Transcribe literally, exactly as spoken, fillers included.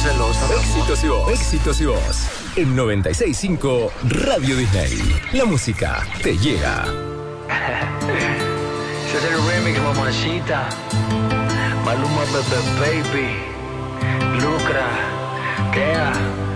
celosa. Éxitos y voz. Éxitos y voz. En noventa y seis punto cinco Radio Disney. La música te llega. Ese es el remix, mamacita. Maluma, Bebe Baby. Lucra. Kea.